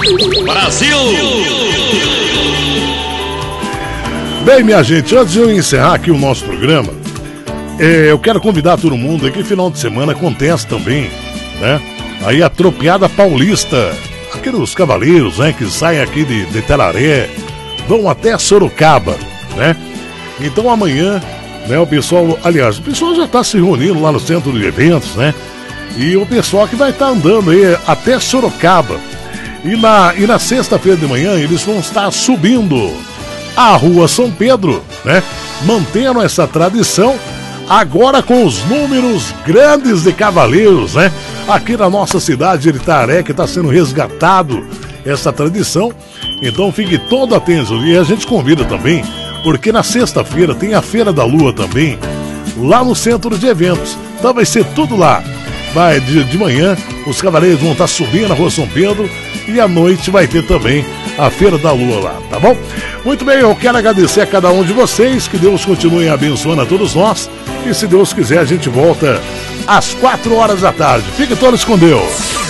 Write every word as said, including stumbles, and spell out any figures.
Brasil! Bem, minha gente, antes de eu encerrar aqui o nosso programa, é, eu quero convidar todo mundo aí que final de semana acontece também, né? Aí a Tropiada Paulista, aqueles cavaleiros, né, que saem aqui de, de Telaré, vão até Sorocaba, né? Então amanhã, né, o pessoal, aliás, o pessoal já está se reunindo lá no centro de eventos, né? E o pessoal que vai estar tá andando aí até Sorocaba. E na, e na sexta-feira de manhã eles vão estar subindo a Rua São Pedro, né? Mantendo essa tradição, agora com os números grandes de cavaleiros, né? Aqui na nossa cidade de Itaré, que está sendo resgatado essa tradição. Então fique todo atento. E a gente convida também, porque na sexta-feira tem a Feira da Lua também, lá no centro de eventos. Então vai ser tudo lá. Vai de, de manhã, os cavaleiros vão estar subindo a Rua São Pedro e à noite vai ter também a Feira da Lua lá, tá bom? Muito bem, eu quero agradecer a cada um de vocês, que Deus continue abençoando a todos nós e se Deus quiser a gente volta às quatro horas da tarde. Fiquem todos com Deus.